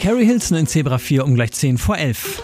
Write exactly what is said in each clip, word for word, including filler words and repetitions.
Carrie Hilson in Zebra vier um gleich zehn vor elf.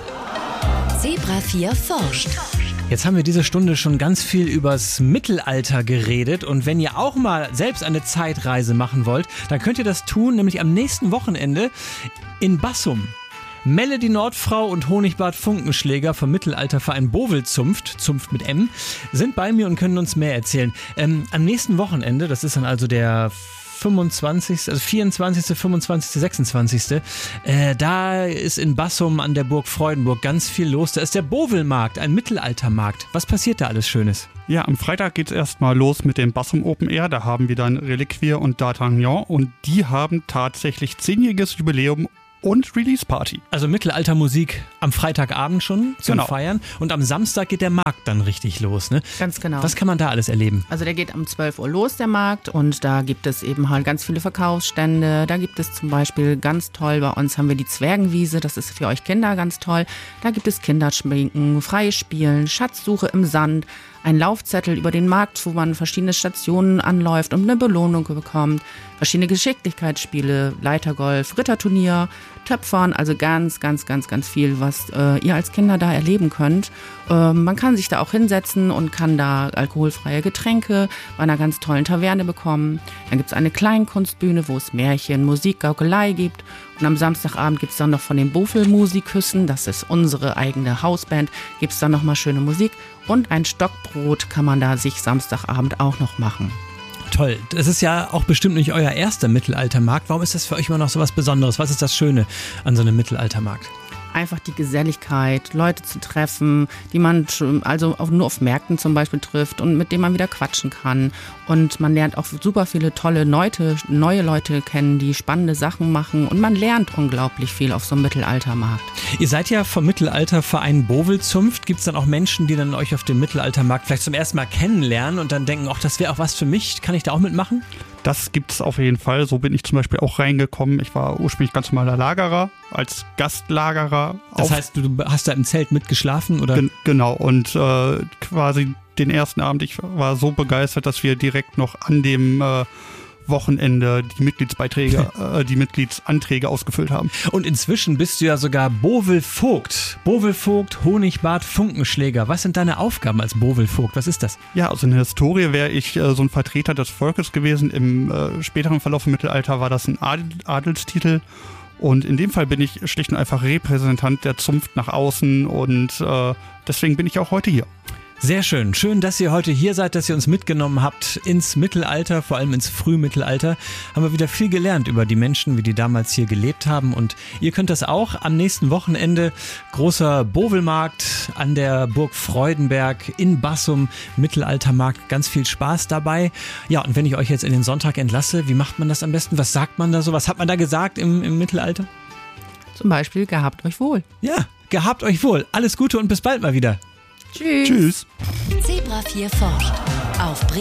Zebra vier forscht. Jetzt haben wir diese Stunde schon ganz viel übers Mittelalter geredet und wenn ihr auch mal selbst eine Zeitreise machen wollt, dann könnt ihr das tun, nämlich am nächsten Wochenende in Bassum. Melle die Nordfrau und Honigbart Funkenschläger vom Mittelalterverein Bovel-Zunft, Zunft mit M, sind bei mir und können uns mehr erzählen. Ähm, am nächsten Wochenende, das ist dann also der fünfundzwanzigste, also vierundzwanzigste, fünfundzwanzigste, sechsundzwanzigste Äh, da ist in Bassum an der Burg Freudenburg ganz viel los. Da ist der Bovelmarkt, ein Mittelaltermarkt. Was passiert da alles Schönes? Ja, am Freitag geht es erstmal los mit dem Bassum Open Air. Da haben wir dann Reliquia und D'Artagnan und die haben tatsächlich zehnjähriges Jubiläum und Release-Party. Also Mittelaltermusik am Freitagabend schon zum Genau. Feiern und am Samstag geht der Markt dann richtig los, ne? Ganz genau. Was kann man da alles erleben? Also der geht um zwölf Uhr los, der Markt, und da gibt es eben halt ganz viele Verkaufsstände. Da gibt es zum Beispiel ganz toll, bei uns haben wir die Zwergenwiese, das ist für euch Kinder ganz toll. Da gibt es Kinderschminken, freies Spielen, Schatzsuche im Sand, ein Laufzettel über den Markt, wo man verschiedene Stationen anläuft und eine Belohnung bekommt, verschiedene Geschicklichkeitsspiele, Leitergolf, Ritterturnier, Töpfern, also ganz, ganz, ganz, ganz viel, was äh, ihr als Kinder da erleben könnt. Äh, man kann sich da auch hinsetzen und kann da alkoholfreie Getränke bei einer ganz tollen Taverne bekommen. Dann gibt es eine Kleinkunstbühne, wo es Märchen, Musik, Gaukelei gibt. Und am Samstagabend gibt es dann noch von den Bovel-Musikküssen, das ist unsere eigene Hausband, gibt es dann nochmal schöne Musik. Und ein Stockbrot kann man da sich Samstagabend auch noch machen. Toll. Das ist ja auch bestimmt nicht euer erster Mittelaltermarkt. Warum ist das für euch immer noch so was Besonderes? Was ist das Schöne an so einem Mittelaltermarkt? Einfach die Geselligkeit, Leute zu treffen, die man also auch nur auf Märkten zum Beispiel trifft und mit denen man wieder quatschen kann. Und man lernt auch super viele tolle Leute, neue Leute kennen, die spannende Sachen machen. Und man lernt unglaublich viel auf so einem Mittelaltermarkt. Ihr seid ja vom Mittelalterverein Bovel-Zunft. Gibt es dann auch Menschen, die dann euch auf dem Mittelaltermarkt vielleicht zum ersten Mal kennenlernen und dann denken, ach, das wäre auch was für mich. Kann ich da auch mitmachen? Das gibt es auf jeden Fall. So bin ich zum Beispiel auch reingekommen. Ich war ursprünglich ganz normaler Lagerer, als Gastlagerer. Das heißt, du hast da im Zelt mitgeschlafen, oder? Gen- genau, und äh, quasi den ersten Abend, ich war so begeistert, dass wir direkt noch an dem äh, Wochenende die Mitgliedsbeiträge, äh, die Mitgliedsanträge ausgefüllt haben. Und inzwischen bist du ja sogar Bovel-Vogt. Bovel-Vogt, Honigbart, Funkenschläger. Was sind deine Aufgaben als Bovel-Vogt? Was ist das? Ja, also in der Historie wäre ich äh, so ein Vertreter des Volkes gewesen. Im äh, späteren Verlauf im Mittelalter war das ein Adel- Adelstitel. Und in dem Fall bin ich schlicht und einfach Repräsentant der Zunft nach außen und äh, deswegen bin ich auch heute hier. Sehr schön. Schön, dass ihr heute hier seid, dass ihr uns mitgenommen habt ins Mittelalter, vor allem ins Frühmittelalter. Haben wir wieder viel gelernt über die Menschen, wie die damals hier gelebt haben. Und ihr könnt das auch am nächsten Wochenende. Großer Bovelmarkt an der Burg Freudenberg in Bassum, Mittelaltermarkt. Ganz viel Spaß dabei. Ja, und wenn ich euch jetzt in den Sonntag entlasse, wie macht man das am besten? Was sagt man da so? Was hat man da gesagt im, im Mittelalter? Zum Beispiel, gehabt euch wohl. Ja, gehabt euch wohl. Alles Gute und bis bald mal wieder. Tschüss. Tschüss. Zebra vier forscht. Auf Bre-